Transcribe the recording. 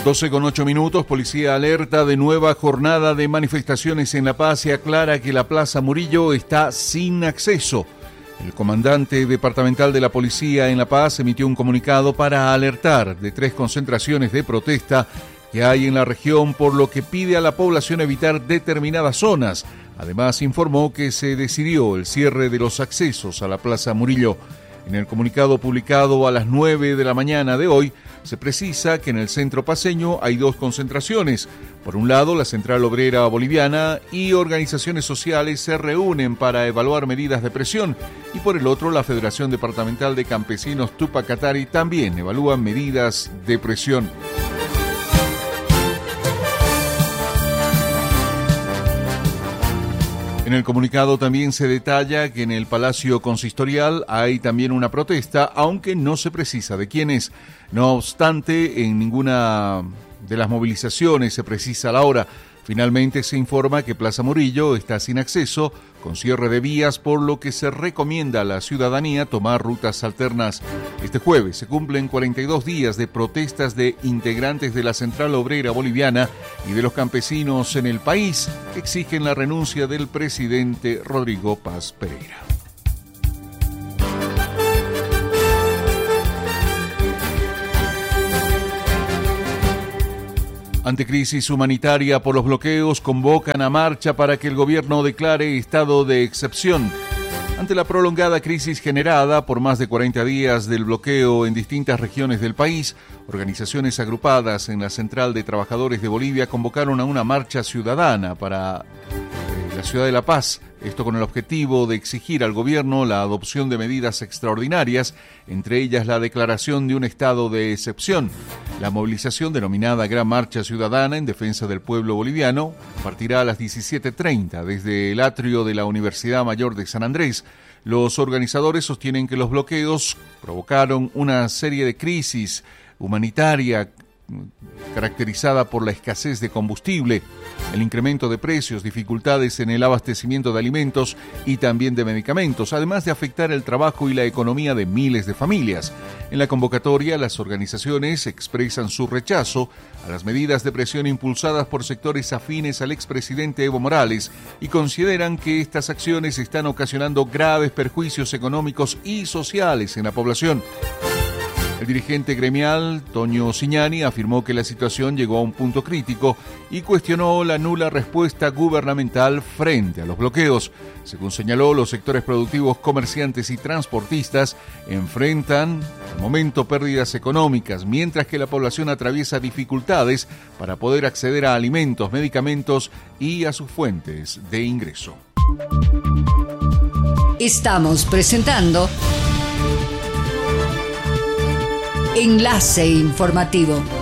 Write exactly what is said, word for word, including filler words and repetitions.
doce con ocho minutos, policía alerta de nueva jornada de manifestaciones en La Paz y aclara que la Plaza Murillo está sin acceso. El comandante departamental de la policía en La Paz emitió un comunicado para alertar de tres concentraciones de protesta que hay en la región, por lo que pide a la población evitar determinadas zonas. Además, informó que se decidió el cierre de los accesos a la Plaza Murillo. En el comunicado publicado a las nueve de la mañana de hoy, se precisa que en el centro paceño hay dos concentraciones. Por un lado, la Central Obrera Boliviana y organizaciones sociales se reúnen para evaluar medidas de presión, y por el otro, la Federación Departamental de Campesinos Tupac Katari también evalúan medidas de presión. En el comunicado también se detalla que en el Palacio Consistorial hay también una protesta, aunque no se precisa de quién es. No obstante, en ninguna de las movilizaciones se precisa la hora. Finalmente se informa que Plaza Murillo está sin acceso, con cierre de vías, por lo que se recomienda a la ciudadanía tomar rutas alternas. Este jueves se cumplen cuarenta y dos días de protestas de integrantes de la Central Obrera Boliviana y de los campesinos en el país que exigen la renuncia del presidente Rodrigo Paz Pereira. Ante crisis humanitaria por los bloqueos, convocan a marcha para que el gobierno declare estado de excepción. Ante la prolongada crisis generada por más de cuarenta días del bloqueo en distintas regiones del país, organizaciones agrupadas en la Central de Trabajadores de Bolivia convocaron a una marcha ciudadana para eh, la ciudad de La Paz. Esto con el objetivo de exigir al gobierno la adopción de medidas extraordinarias, entre ellas la declaración de un estado de excepción. La movilización, denominada Gran Marcha Ciudadana en Defensa del Pueblo Boliviano, partirá a las diecisiete treinta desde el atrio de la Universidad Mayor de San Andrés. Los organizadores sostienen que los bloqueos provocaron una serie de crisis humanitaria caracterizada por la escasez de combustible, el incremento de precios, dificultades en el abastecimiento de alimentos y también de medicamentos, además de afectar el trabajo y la economía de miles de familias. En la convocatoria, las organizaciones expresan su rechazo a las medidas de presión impulsadas por sectores afines al expresidente Evo Morales y consideran que estas acciones están ocasionando graves perjuicios económicos y sociales en la población. El dirigente gremial, Toño Siñani, afirmó que la situación llegó a un punto crítico y cuestionó la nula respuesta gubernamental frente a los bloqueos. Según señaló, los sectores productivos, comerciantes y transportistas enfrentan al momento pérdidas económicas, mientras que la población atraviesa dificultades para poder acceder a alimentos, medicamentos y a sus fuentes de ingreso. Estamos presentando Enlace Informativo.